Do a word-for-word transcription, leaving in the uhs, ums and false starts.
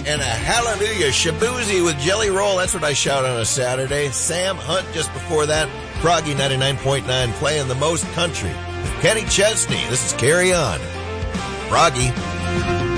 and a hallelujah Shabuzi with Jelly Roll. That's what I shout on a Saturday. Sam Hunt just before that. Froggy ninety-nine point nine playing the most country. Kenny Chesney. This is Carry On. Froggy.